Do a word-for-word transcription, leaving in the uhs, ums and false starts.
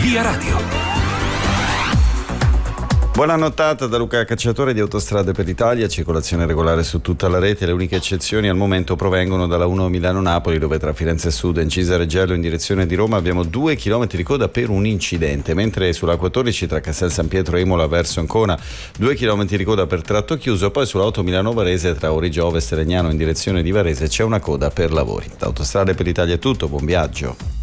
Via Radio. Buona nottata da Luca Cacciatore di Autostrade per l'Italia. Circolazione regolare su tutta la rete. Le uniche eccezioni al momento provengono dalla uno Milano-Napoli, dove tra Firenze e Sud e Incisa Reggello in direzione di Roma abbiamo due chilometri di coda per un incidente, mentre sulla quattordici tra Castel San Pietro e Imola verso Ancona due chilometri di coda per tratto chiuso. Poi sull'auto Milano-Varese tra Origia Ovest e Legnano in direzione di Varese c'è una coda per lavori. Da Autostrade per l'Italia è tutto, buon viaggio.